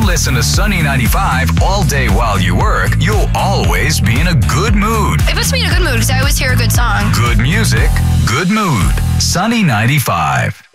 listen to Sunny 95 all day while you work, you'll always be in a good mood. It puts me in a good mood because I always hear a good song. Good music, good mood. Sunny 95.